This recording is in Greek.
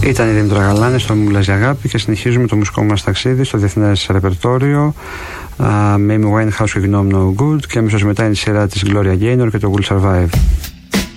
Ήταν η Δήμητρα Γαλάνη στο Μου Λάζει Αγάπη και συνεχίζουμε το μουσικό μας ταξίδι στο διεθνές ρεπερτόριο με Amy Winehouse και Gnome No Good, και αμέσως μετά είναι η σειρά της Gloria Gaynor και το Will Survive.